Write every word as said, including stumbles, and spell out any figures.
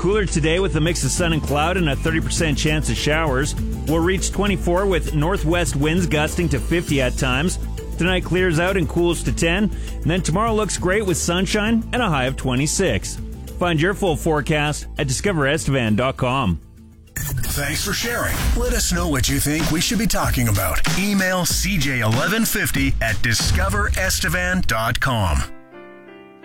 cooler today with a mix of sun and cloud and a thirty percent chance of showers. We'll reach twenty-four with northwest winds gusting to fifty at times. Tonight clears out and cools to ten. And then tomorrow looks great with sunshine and a high of twenty-six. Find your full forecast at discover estevan dot com. Thanks for sharing. Let us know what you think we should be talking about. Email c j eleven fifty at discover estevan dot com.